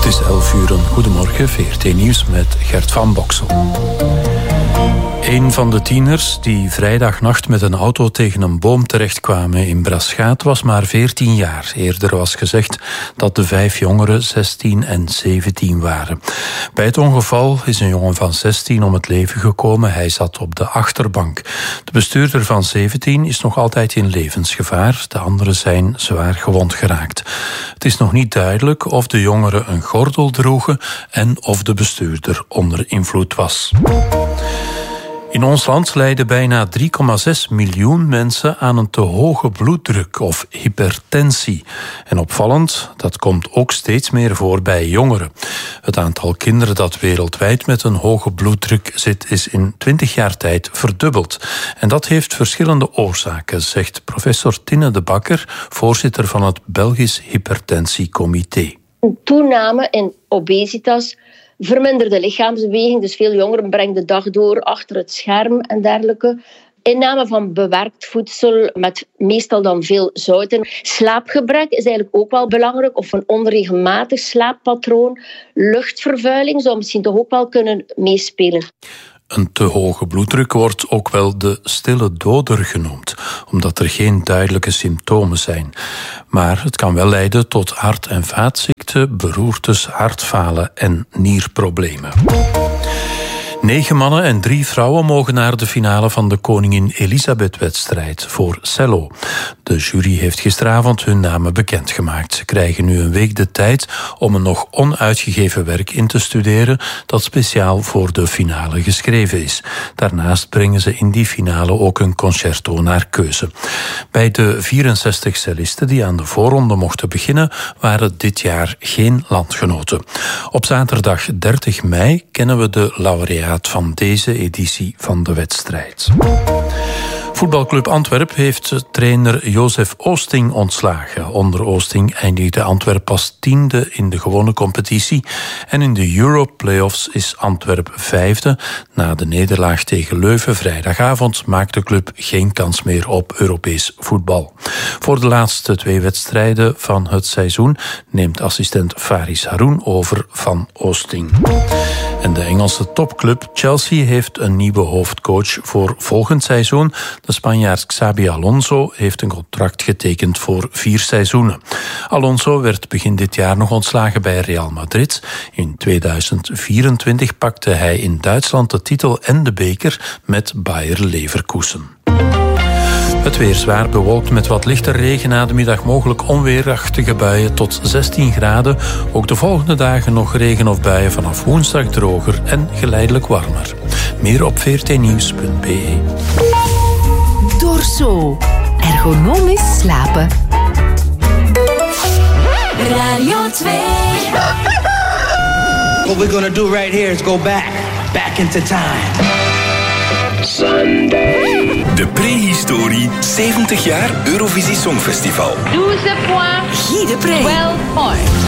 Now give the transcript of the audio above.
is 11:00. Goedemorgen, VRT Nieuws met Gert van Boksel. Een van de tieners die vrijdagnacht met een auto tegen een boom terechtkwamen in Braschaat was maar 14 jaar. Eerder was gezegd dat de 5 jongeren 16 en 17 waren. Bij het ongeval is een jongen van 16 om het leven gekomen. Hij zat op de achterbank. De bestuurder van 17 is nog altijd in levensgevaar. De anderen zijn zwaar gewond geraakt. Het is nog niet duidelijk of de jongeren een gordel droegen en of de bestuurder onder invloed was. In ons land lijden bijna 3,6 miljoen mensen aan een te hoge bloeddruk of hypertensie. En opvallend, dat komt ook steeds meer voor bij jongeren. Het aantal kinderen dat wereldwijd met een hoge bloeddruk zit is in 20 jaar tijd verdubbeld. En dat heeft verschillende oorzaken, zegt professor Tinne de Bakker, voorzitter van het Belgisch Hypertensiecomité. Een toename in obesitas, verminderde lichaamsbeweging, dus veel jongeren brengen de dag door achter het scherm en dergelijke. Inname van bewerkt voedsel met meestal dan veel zouten. Slaapgebrek is eigenlijk ook wel belangrijk, of een onregelmatig slaappatroon. Luchtvervuiling zou misschien toch ook wel kunnen meespelen. Een te hoge bloeddruk wordt ook wel de stille doder genoemd, omdat er geen duidelijke symptomen zijn. Maar het kan wel leiden tot hart- en vaatziekten, beroertes, hartfalen en nierproblemen. 9 mannen en 3 vrouwen mogen naar de finale van de Koningin Elisabeth-wedstrijd voor cello. De jury heeft gisteravond hun namen bekendgemaakt. Ze krijgen nu een week de tijd om een nog onuitgegeven werk in te studeren dat speciaal voor de finale geschreven is. Daarnaast brengen ze in die finale ook een concerto naar keuze. Bij de 64 cellisten die aan de voorronde mochten beginnen waren dit jaar geen landgenoten. Op zaterdag 30 mei kennen we de laureaat van deze editie van de wedstrijd. Voetbalclub Antwerp heeft trainer Jozef Oosting ontslagen. Onder Oosting eindigde Antwerp pas 10e in de gewone competitie. En in de Euro-playoffs is Antwerp 5e. Na de nederlaag tegen Leuven vrijdagavond maakt de club geen kans meer op Europees voetbal. Voor de laatste 2 wedstrijden van het seizoen neemt assistent Faris Haroun over van Oosting. En de Engelse topclub Chelsea heeft een nieuwe hoofdcoach voor volgend seizoen. De Spanjaard Xabi Alonso heeft een contract getekend voor 4 seizoenen. Alonso werd begin dit jaar nog ontslagen bij Real Madrid. In 2024 pakte hij in Duitsland de titel en de beker met Bayer Leverkusen. Het weer zwaar bewolkt met wat lichte regen, na de middag mogelijk onweerachtige buien tot 16 graden. Ook de volgende dagen nog regen of buien, vanaf woensdag droger en geleidelijk warmer. Meer op vrtnieuws.be. Dorso. Ergonomisch slapen. Radio 2. What we're gonna do right here is go back into time. Sunday. De prehistorie 70 jaar Eurovisie Songfestival. 12 points. Guy de Pre. 12 points.